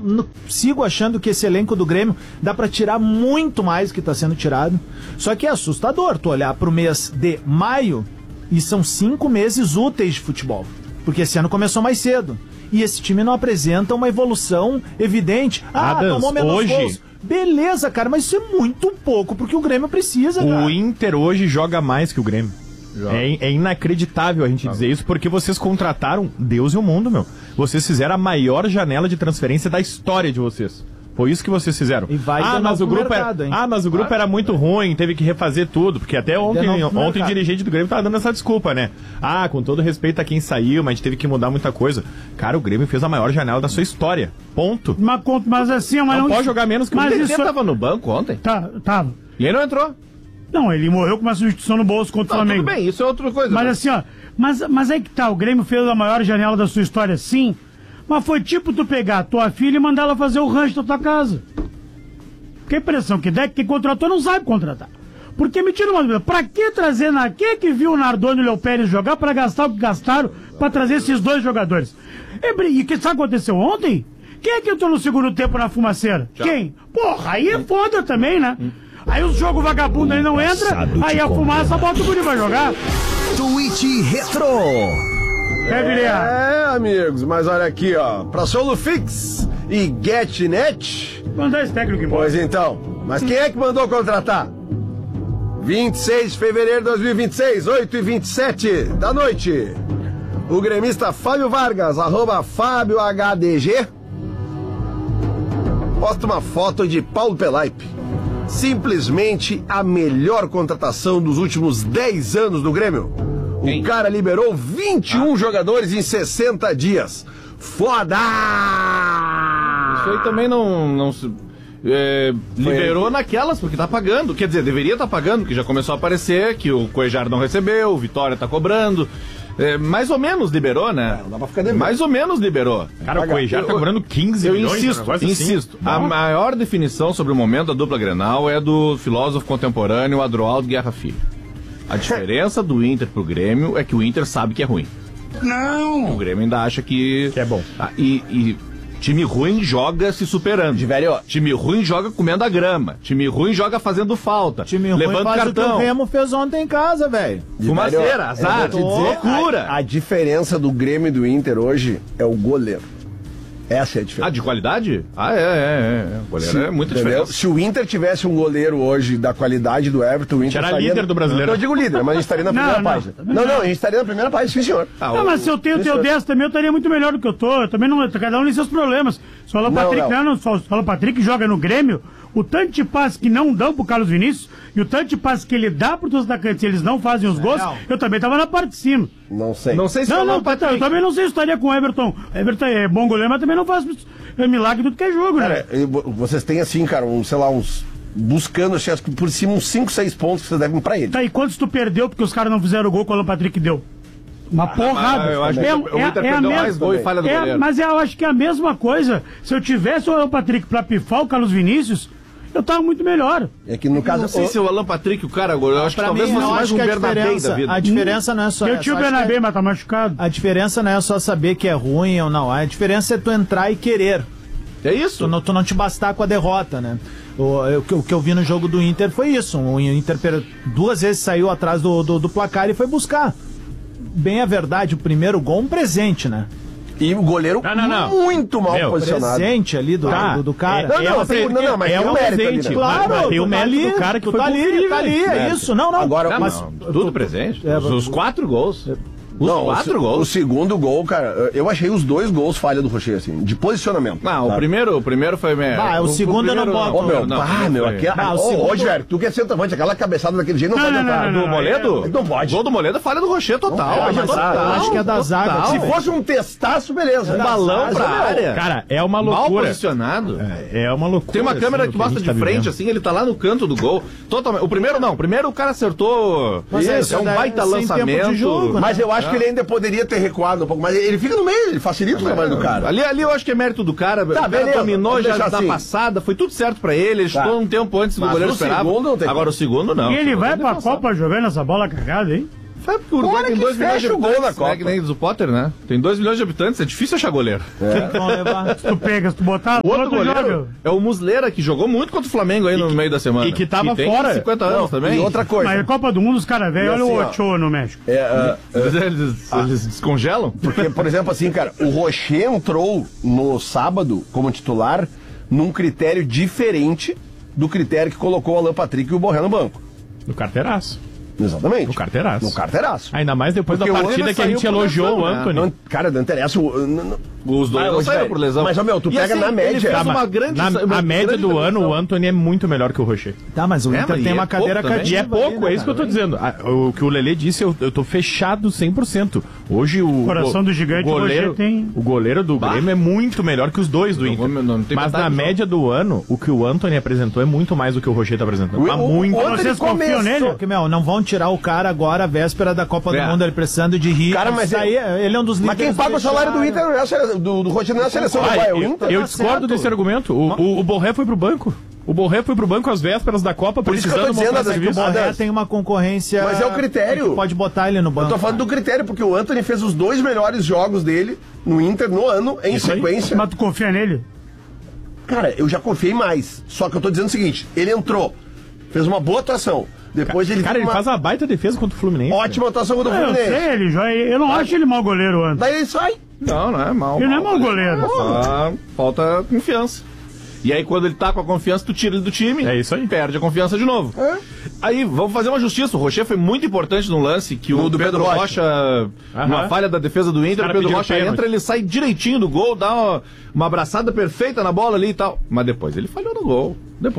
sigo achando que esse elenco do Grêmio dá pra tirar muito mais que tá sendo tirado. Só que é assustador tu olhar pro mês de maio e são 5 meses úteis de futebol. Porque esse ano começou mais cedo. E esse time não apresenta uma evolução evidente. Tomou menos hoje... gols. Beleza, cara, mas isso é muito pouco porque o Grêmio precisa, cara. O Inter hoje joga mais que o Grêmio. É inacreditável a gente dizer isso, porque vocês contrataram Deus e o mundo, meu. Vocês fizeram a maior janela de transferência da história de vocês. Foi isso que vocês fizeram. E vai mas o grupo mercado, mas o grupo era muito ruim, teve que refazer tudo, porque até ontem o dirigente do Grêmio tava dando essa desculpa, né? Com todo respeito a quem saiu, mas a gente teve que mudar muita coisa. Cara, o Grêmio fez a maior janela da sua história. Ponto. Mas assim, não pode jogar menos que o Inter. isso Tava no banco ontem? Tava. E ele não entrou? Não, ele morreu com uma substituição no bolso contra o Flamengo. Tudo bem, isso é outra coisa. Mas assim, mas aí que tá, o Grêmio fez a maior janela da sua história, sim, mas foi tipo tu pegar a tua filha e mandar ela fazer o rancho da tua casa. Que impressão que dá, que quem contratou não sabe contratar. Porque me tira uma dúvida, pra que trazer quem é que viu o Nardoni e o Léo Pérez jogar pra gastar o que gastaram pra trazer esses dois jogadores? E que sabe o que aconteceu ontem? Quem é que entrou no segundo tempo na fumaceira? Já. Quem? Porra, aí é foda também, né? Aí o jogo vagabundo aí não entra, aí a fumaça bota o guri pra jogar. Tweet Retro. Amigos, mas olha aqui, ó. Pra Solufix e GetNet. Mandar esse técnico embora. Pois então, mas quem é que mandou contratar? 26 de fevereiro de 2026, 8h27 da noite. O gremista Fábio Vargas, @FábioHDG, posta uma foto de Paulo Pelaipe. Simplesmente a melhor contratação dos últimos 10 anos do Grêmio. O cara liberou 21 jogadores em 60 dias. Foda! Isso aí também não se... liberou naquelas, porque tá pagando. Quer dizer, deveria estar pagando, que já começou a aparecer, que o Cuejar não recebeu, o Vitória tá cobrando. Mais ou menos liberou, né? Não dá pra ficar devendo. Mais ou menos liberou. Cara, o Cuejar tá cobrando 15 milhões. Eu insisto. A maior definição sobre o momento da dupla Grenal é do filósofo contemporâneo Adroaldo Guerra Filho. A diferença do Inter pro Grêmio é que o Inter sabe que é ruim. Não! O Grêmio ainda acha que é bom. E time ruim joga se superando. Time ruim joga comendo a grama. Time ruim joga fazendo falta. Time levando ruim faz cartão. O que o Remo fez ontem em casa, velho. Fumaceira, azar, loucura. A diferença do Grêmio e do Inter hoje é o goleiro. Essa é a diferença. De qualidade? O goleiro é muito diferente. Se o Inter tivesse um goleiro hoje da qualidade do Everton, o Inter era líder do brasileiro. Eu digo líder, mas a gente estaria na primeira página. Não, a gente estaria na primeira página, sim, senhor. Mas se eu tenho o teu 10 também, eu estaria muito melhor do que eu tô. Eu também não. Cada um tem seus problemas. Só o Patrick joga no Grêmio. O tanto de passe que não dão pro Carlos Vinícius e o tanto de passe que ele dá pros seus atacantes e eles não fazem os gols, eu também tava na parte de cima. Não sei. Não sei se eu também não sei se estaria com o Everton. Everton é bom goleiro, mas também não faz milagre do que é jogo, cara, né? Vocês têm assim, cara, uns buscando, acho que por cima uns 5, 6 pontos que vocês devem pra ele. Tá, e quantos tu perdeu porque os caras não fizeram o gol que o Alan Patrick deu? Uma porrada. Eu acho que o Inter perdeu mais gol e falha do goleiro. Mas eu acho que é a mesma coisa. Se eu tivesse o Alan Patrick pra pifar o Carlos Vinícius, eu tava muito melhor. É que no caso... Não sei se o Alan Patrick, o cara, eu acho que talvez fosse mais um Bernabé da vida. A diferença não é só... Eu tinha o Bernabé, mas tá machucado. A diferença não é só saber que é ruim ou não. A diferença é tu entrar e querer. É isso? Tu não te bastar com a derrota, né? O que eu vi no jogo do Inter foi isso. O Inter 2 vezes saiu atrás do placar e foi buscar. Bem a verdade, o primeiro gol um presente, né? E o goleiro muito mal posicionado. Presente ali do cara. Mas é um presente. Ali, claro, tem o mérito do cara que foi conferir, tá ali, é isso. Não. Agora, mas tudo presente. Os 4 gols. Gols. O segundo gol, cara, eu achei os 2 gols falha do Rocher, assim, de posicionamento. Não, o primeiro foi... o segundo eu não boto. Hoje, velho, tu que é centroavante, aquela cabeçada daquele jeito não pode entrar. Do Moledo? Não pode. Gol do Moledo é falha do Rocher total. Eu acho que é da zaga. Se fosse um testaço, beleza. Um balão pra área. Cara, é uma loucura. Mal posicionado. É uma loucura. Tem uma câmera que mostra de frente, assim, ele tá lá no canto do gol. Totalmente. O primeiro o cara acertou. É um baita lançamento. Mas eu acho que ele ainda poderia ter recuado um pouco, mas ele fica no meio, ele facilita o trabalho do cara. Ali eu acho que é mérito do cara. Tá, o cara dominou já na passada, foi tudo certo pra ele chutou um tempo antes do goleiro esperava. Agora o segundo não. E ele vai pra Copa jogando essa bola cagada, hein? Foi porque o Uruguai tem 2 milhões de fecha o gol habitantes, na Copa. né? Que nem diz o Potter, né? Tem 2 milhões de habitantes, é difícil achar goleiro. Quem que vão levar? Se tu pega, se tu botar, O outro goleiro joga. é o Muslera, que jogou muito contra o Flamengo aí no meio da semana. e que tava tem fora. 50 anos também. E outra coisa. Mas a Copa do Mundo, os caras velhos, olha assim, o ó, Ochoa no México. Eles descongelam? Porque, por exemplo, assim, cara, o Rocher entrou no sábado como titular num critério diferente do critério que colocou o Alan Patrick e o Borré no banco. No carteiraço. Exatamente. No carteiraço. No carteiraço. Ainda mais depois Porque da o partida Anthony que a gente saiu por elogiou lesão, o né? Anthony. Cara, não interessa. Os dois não hoje, saíram velho. por lesão. Mas, ó, meu, tu E pega assim, na média. ele fez uma grande... A média do ano, o Anthony é muito melhor que o Rocher. Tá, mas o Inter mas tem e uma é cadeira pouco também. E é cativa. pouco, ali, né, é isso que eu tô cara? dizendo. O que o Lelê disse, eu tô fechado 100%. Hoje o Coração do gigante, o goleiro, Rocher tem- o goleiro do Grêmio é muito melhor que os dois do Não Inter. vou- não tem Mas metade na do média do ano, o que o Anthony apresentou é muito mais do que o Rocher tá apresentando. O- Tá o- muito. o Anthony Vocês confiam começou- nele? Porque, meu, não vão tirar o cara agora, a véspera da Copa do Mundo, ele precisando de rir. Cara, mas Isso aí, ele é um dos Mas quem líderes paga do o salário do vestiário. Inter não é a seleção, do Rocher não é a seleção do Uruguai, é o Inter. Eu tá discordo certo. desse argumento. O Borré foi pro banco. O Borré foi pro banco às vésperas da Copa, Por isso que eu tô precisando dizendo, mostrar Adams, serviço. O Borré Adams, tem uma concorrência. Mas é o critério. que pode botar ele no banco. Eu tô falando do critério, porque o Anthony fez os 2 melhores jogos dele no Inter no ano, em Isso aí. sequência. Mas tu confia nele? Cara, eu já confiei mais. Só que eu tô dizendo o seguinte: ele entrou, fez uma boa atuação. Depois ele Cara, teve ele uma faz uma baita defesa contra o Fluminense. ótima atuação contra o Eu Fluminense. sei, eu não acho ele mau goleiro antes. Daí ele sai. Não é mal. Ele não é mau goleiro. Só falta confiança. E aí, quando ele tá com a confiança, tu tira ele do time. É isso aí. Perde a confiança de novo. Aí, vamos fazer uma justiça. O Rocher foi muito importante no lance que o do Pedro Pedro Rocha, numa falha da defesa do Inter, o caras Pedro pediram Rocha pênalti. entra, ele sai direitinho do gol, dá uma abraçada perfeita na bola ali e tal. Mas depois ele falhou no gol.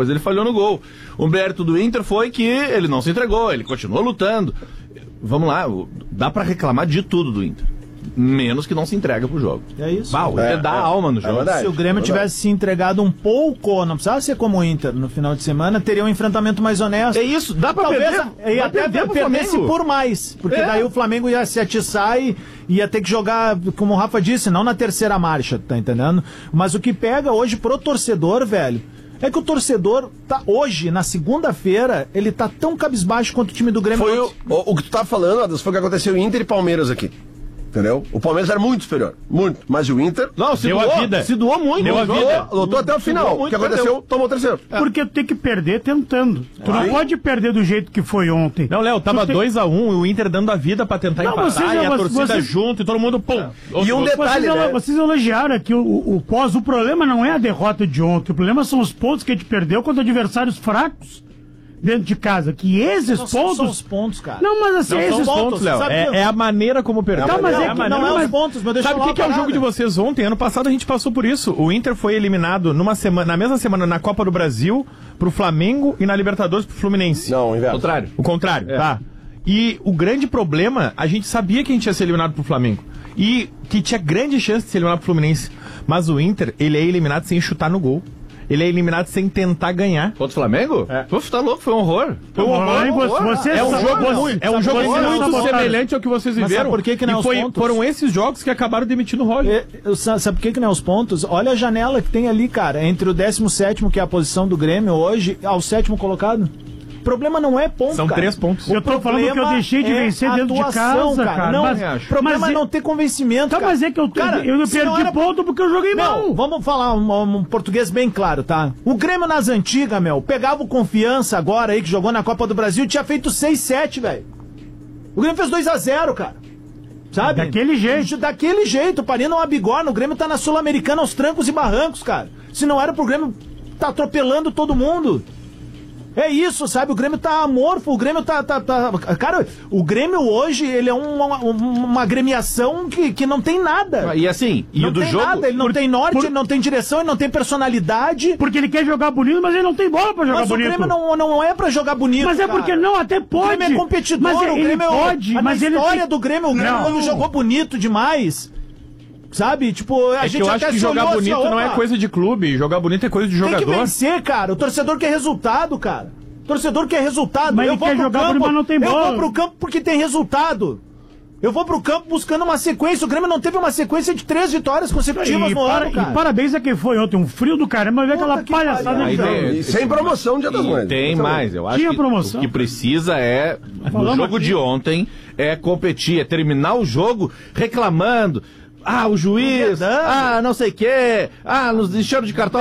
O mérito do Inter foi que ele não se entregou, ele continuou lutando. Vamos lá, dá pra reclamar de tudo do Inter. Menos que não se entrega pro jogo. É isso. O Inter dá alma no jogo. verdade. Se o Grêmio tivesse se entregado um pouco, não precisava ser como o Inter no final de semana, teria um enfrentamento mais honesto. É isso, dá pra Talvez perder. ia Vai até perder pro perdesse Flamengo. por mais. Porque É. daí o Flamengo ia se atiçar e ia ter que jogar, como o Rafa disse, não na terceira marcha, tá entendendo? Mas o que pega hoje pro torcedor, velho, é que o torcedor tá hoje, na segunda-feira, ele tá tão cabisbaixo quanto o time do Grêmio. Foi o que tu tá falando, Adas, foi o que aconteceu em Inter e Palmeiras aqui. Entendeu? O Palmeiras era muito superior. Muito. Mas o Inter Não, se Deu doou, a vida. se doou muito. Deu a Jogou, vida. lutou até o final. Jogou O muito, que aconteceu? perdeu. Tomou o terceiro. Porque tu tem que perder tentando. Tu não pode perder do jeito que foi ontem. Não, Léo, tava Tu tem- 2-1 e o Inter dando a vida pra tentar Não, empatar vocês- e a torcida vocês- junto e todo mundo, pum. E um detalhe, né? Vocês elogiaram aqui o pós. O problema não é a derrota de ontem. O problema são os pontos que a gente perdeu contra adversários fracos dentro de casa. Que esses Não são pontos. só os pontos, cara. Não, mas assim, Não esses são pontos. pontos, Léo. sabe que- É a maneira como perdeu. Tá, mas é que- não é mas- os pontos, mas deixa Sabe eu o falar que é o uma jogo de parada. vocês ontem? Ano passado a gente passou por isso. O Inter foi eliminado numa semana, na mesma semana na Copa do Brasil pro Flamengo e na Libertadores pro Fluminense. Não, inverno. Contrário. O contrário, tá. E o grande problema, a gente sabia que a gente ia ser eliminado pro Flamengo. E que tinha grande chance de ser eliminado pro Fluminense. Mas o Inter, ele é eliminado sem chutar no gol. Ele é eliminado sem tentar ganhar. Contra o Flamengo? É. Puf, tá louco, foi um horror. Foi um horror. Vocês É um sabem- jogo vocês- muito, é um jogo vocês muito sabotaram. semelhante ao que vocês Mas viveram. sabe por que não é e os pontos? foram esses jogos que acabaram demitindo o Roger. Sabe por que não é os pontos? Olha a janela que tem ali, cara, entre o 17º, que é a posição do Grêmio hoje, ao 7º colocado. O problema não é ponto, São cara. 3 pontos. Eu tô falando que eu problema deixei de é vencer dentro de atuação, casa, cara. Não, Mas- o problema mas é não ter convencimento, Tá, cara. mas é que eu Cara, se não perdi era- ponto porque eu joguei mal. Não, vamos falar um português bem claro, tá? O Grêmio nas antigas, meu, pegava o Confiança agora aí, que jogou na Copa do Brasil, tinha feito 6-7, velho. O Grêmio fez 2-0, cara. Sabe? Daquele jeito. Daquele jeito, parindo uma bigorna. O Grêmio tá na Sul-Americana aos trancos e barrancos, cara. Se não era pro Grêmio tá atropelando todo mundo. É isso, sabe? O Grêmio tá amorfo, o Grêmio tá... Cara, o Grêmio hoje, ele é uma agremiação que não tem nada. E assim, e não o do tem jogo... nada, ele não tem norte, ele não tem direção, ele não tem personalidade. Porque ele quer jogar bonito, mas ele não tem bola pra jogar Mas bonito. o Grêmio não é pra jogar bonito, Mas é cara. porque não, até O pode. Grêmio é competidor, mas o ele Grêmio pode, na mas ele história tem... do Grêmio, o Grêmio Não. quando jogou bonito demais, sabe? Tipo, a É que gente eu até acho que se jogar olhou assim, bonito não é opa, coisa de clube. Jogar bonito é coisa de tem que jogador. vencer, cara. O torcedor quer resultado, cara. O torcedor quer resultado. Mas eu ele vou quer pro jogar campo, bonito, mas não tem eu bola. vou pro campo porque tem resultado. Eu vou pro campo buscando uma sequência. O Grêmio não teve uma sequência de 3 vitórias consecutivas no ano, cara. E parabéns a quem foi ontem. Um frio do caramba, ver aquela que palhaçada pariu. de Aí jogo. tem- E sem promoção Dia das Mães. Tem mais, eu acho Tinha que promoção. o que precisa é, no Falamos jogo aqui. de ontem, é competir, é terminar o jogo reclamando. Ah, o juiz, não sei o quê, nos encheram de cartão